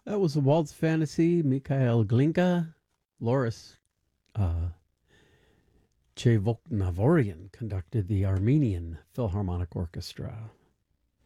That was a waltz fantasy. Mikhail Glinka, Loris Chevolk-Navorian conducted the Armenian Philharmonic Orchestra.